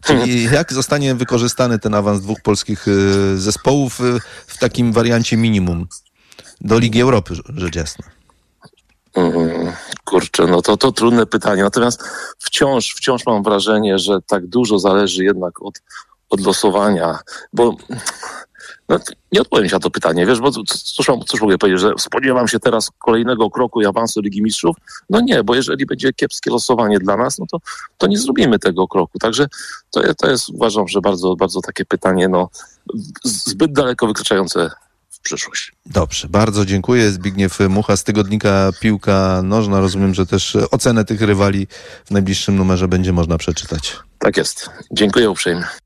Czyli jak zostanie wykorzystany ten awans dwóch polskich zespołów w takim wariancie minimum do Ligi Europy, rzecz jasna? Kurczę, no to trudne pytanie. Natomiast wciąż mam wrażenie, że tak dużo zależy jednak od losowania, bo no, nie odpowiem ci na to pytanie, wiesz, bo cóż mogę powiedzieć, że spodziewam się teraz kolejnego kroku i awansu Ligi Mistrzów? No nie, bo jeżeli będzie kiepskie losowanie dla nas, no to nie zrobimy tego kroku. Także to jest, uważam, że bardzo, bardzo takie pytanie, no zbyt daleko wykraczające w przyszłość. Dobrze, bardzo dziękuję. Zbigniew Mucha z tygodnika Piłka Nożna. Rozumiem, że też ocenę tych rywali w najbliższym numerze będzie można przeczytać. Tak jest. Dziękuję uprzejmie.